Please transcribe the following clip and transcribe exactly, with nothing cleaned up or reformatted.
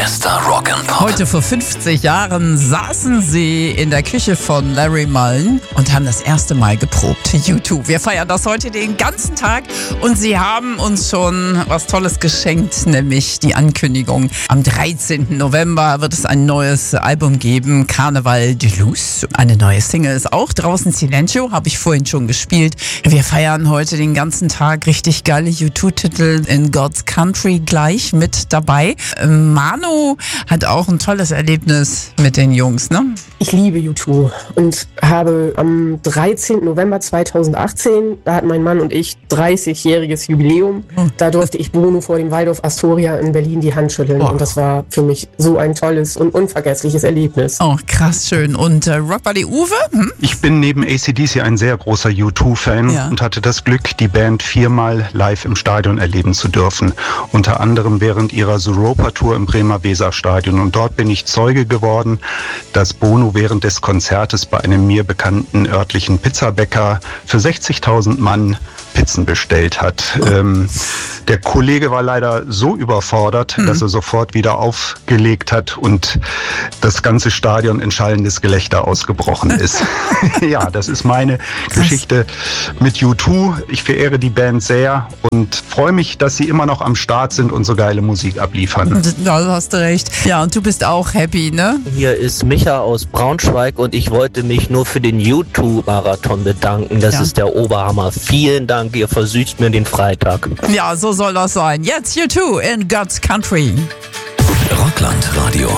Bester Rock and Pop. Heute vor fünfzig Jahren saßen sie in der Küche von Larry Mullen und haben das erste Mal geprobt. U zwei. Wir feiern das heute den ganzen Tag und sie haben uns schon was Tolles geschenkt, nämlich die Ankündigung. Am dreizehnten November wird es ein neues Album geben, Carnaval de Luz. Eine neue Single ist auch draußen, Silencio, habe ich vorhin schon gespielt. Wir feiern heute den ganzen Tag richtig geile U zwei Titel in God's Country gleich mit dabei. Manu hat auch ein tolles Erlebnis mit den Jungs, ne? Ich liebe U zwei und habe am dreizehnten November zweitausendachtzehn, da hatten mein Mann und ich dreißigjähriges Jubiläum. Da durfte ich Bono vor dem Waldorf Astoria in Berlin die Hand schütteln. Oh. Und das war für mich so ein tolles und unvergessliches Erlebnis. Oh, krass schön. Und äh, Rockbuddy Uwe? Hm? Ich bin neben A C D C ein sehr großer U zwei Fan ja. und hatte das Glück, die Band viermal live im Stadion erleben zu dürfen. Unter anderem während ihrer Europa-Tour im Bremer Weserstadion. Und dort bin ich Zeuge geworden, dass Bono während des Konzertes bei einem mir bekannten örtlichen Pizzabäcker für sechzigtausend Mann Pizzen bestellt hat. Ähm, der Kollege war leider so überfordert, mhm. dass er sofort wieder aufgelegt hat und das ganze Stadion in schallendes Gelächter ausgebrochen ist. Ja, das ist meine Krass. Geschichte mit U zwei. Ich verehre die Band sehr und freue mich, dass sie immer noch am Start sind und so geile Musik abliefern. Ja, du hast recht. Ja, und du bist auch happy, ne? Hier ist Micha aus Braunschweig und ich wollte mich nur für den U zwei Marathon bedanken. Das ja. ist der Oberhammer. Vielen Dank. Ihr versüßt mir den Freitag. Ja, so soll das sein. Jetzt U zwei in God's Country. Rockland Radio.